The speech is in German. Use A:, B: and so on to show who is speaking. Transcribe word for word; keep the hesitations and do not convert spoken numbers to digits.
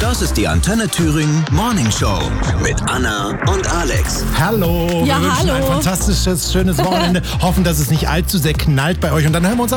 A: Das ist die Antenne Thüringen Morning Show mit Anna und Alex.
B: Hallo,
C: Ja,
B: wir wünschen
C: hallo.
B: ein fantastisches, schönes Wochenende. Hoffen, dass es nicht allzu sehr knallt bei euch. Und dann hören wir uns